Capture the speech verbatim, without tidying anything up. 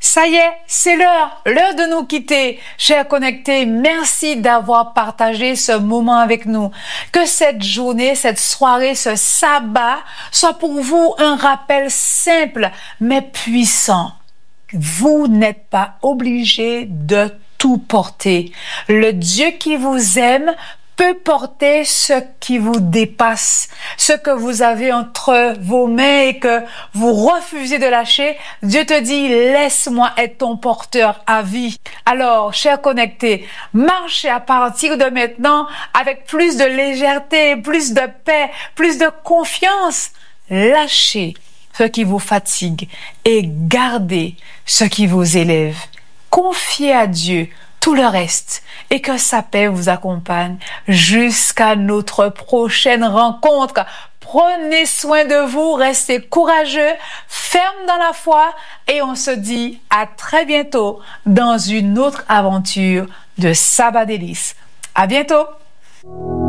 Ça y est, c'est l'heure, l'heure de nous quitter. Chers connectés, merci d'avoir partagé ce moment avec nous. Que cette journée, cette soirée, ce sabbat soit pour vous un rappel simple mais puissant. Vous n'êtes pas obligé de tout porter. Le Dieu qui vous aime peut porter ce qui vous dépasse, ce que vous avez entre vos mains et que vous refusez de lâcher. Dieu te dit, laisse-moi être ton porteur à vie. Alors, chers connectés, marchez à partir de maintenant avec plus de légèreté, plus de paix, plus de confiance. Lâchez ce qui vous fatigue et gardez ce qui vous élève. Confiez à Dieu tout le reste et que sa paix vous accompagne jusqu'à notre prochaine rencontre. Prenez soin de vous, restez courageux, ferme dans la foi et on se dit à très bientôt dans une autre aventure de Sabbat Délices. À bientôt!